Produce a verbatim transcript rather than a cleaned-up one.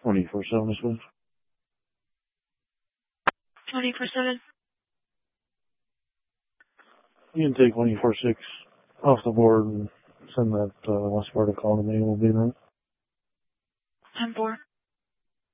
twenty-four seven this week. twenty-four seven. You can take twenty-four six off the board and send that uh, last part of call to me. We'll be there. ten four.